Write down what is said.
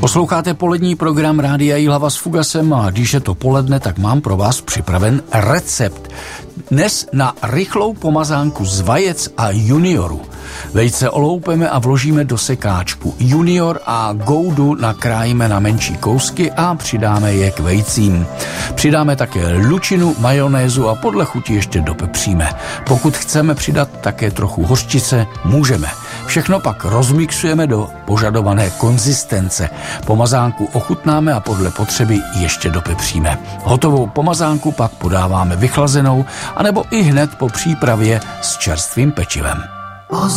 Posloucháte polední program Rádia Jihlava s Fugasem a když je to poledne, tak mám pro vás připraven recept. Dnes na rychlou pomazánku z vajec a junioru. Vejce oloupeme a vložíme do sekáčku. Junior a goudu nakrájíme na menší kousky a přidáme je k vejcím. Přidáme také lučinu, majonézu a podle chuti ještě dopepříme. Pokud chceme přidat také trochu hořčice, můžeme. Všechno pak rozmixujeme do požadované konzistence. Pomazánku ochutnáme a podle potřeby ještě dopepříme. Hotovou pomazánku pak podáváme vychlazenou, anebo i hned po přípravě s čerstvým pečivem.